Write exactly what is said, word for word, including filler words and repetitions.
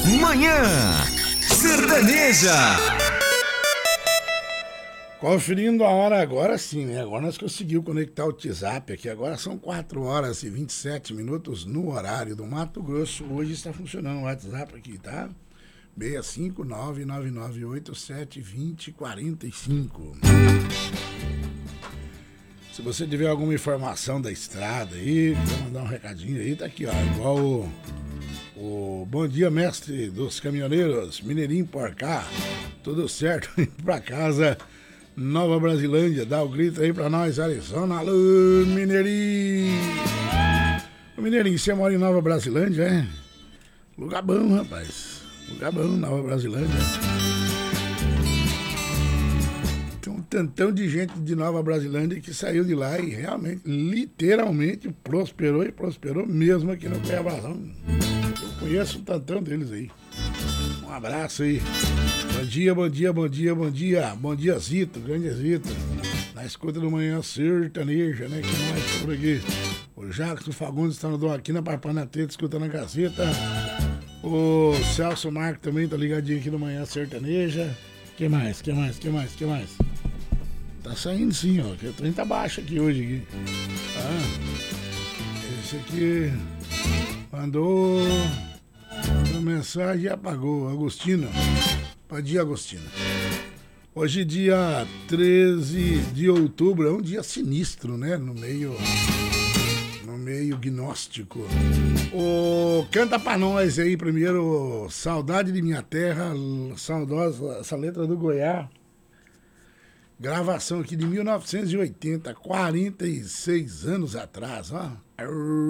Manhã Sertaneja. Conferindo a hora agora sim, né? Agora nós conseguimos conectar o WhatsApp aqui. Agora são quatro horas e vinte e sete minutos no horário do Mato Grosso. Hoje está funcionando o WhatsApp aqui, tá? seis cinco nove nove nove oito sete dois zero quatro cinco. Se você tiver alguma informação da estrada aí, quer mandar um recadinho aí, tá aqui, ó. Igual o, o Bom Dia Mestre dos Caminhoneiros, Mineirinho por cá. Tudo certo, indo pra casa, Nova Brasilândia. Dá o grito aí pra nós, Arizona. Alô, Mineirinho. Ô, Mineirinho, você mora em Nova Brasilândia, é? Lugar bom, rapaz. Lugar bom, Nova Brasilândia. Tem um tantão de gente de Nova Brasilândia que saiu de lá e realmente, literalmente, prosperou e prosperou mesmo aqui no Cuiabazão. Eu conheço um tantão deles aí. Um abraço aí. Bom dia, bom dia, bom dia, bom dia. Bom dia, Zito, grande Zito. Na escuta do Manhã Sertaneja, né? Que mais por aqui. O Jacques Fagundes está no aqui na Parpanateta, escutando a Gazeta. O Celso Marco também tá ligadinho aqui no Manhã Sertaneja. Que mais, que mais, que mais, que mais? Tá saindo sim, ó, que o trem tá baixo aqui hoje. Aqui. Ah, esse aqui mandou uma mensagem e apagou. Agostina. Bom dia, Agostina. Hoje, dia treze de outubro, é um dia sinistro, né? No meio, no meio gnóstico. O, canta pra nós aí primeiro, Saudade de Minha Terra, saudosa, essa letra do Goiás. Gravação aqui de mil novecentos e oitenta, quarenta e seis anos atrás, ó.